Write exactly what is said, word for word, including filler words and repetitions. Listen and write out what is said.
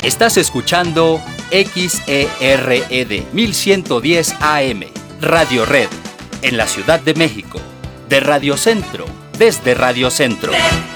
Estás escuchando X E R E D mil ciento diez A M, Radio Red, en la Ciudad de México, de Radio Centro, desde Radio Centro.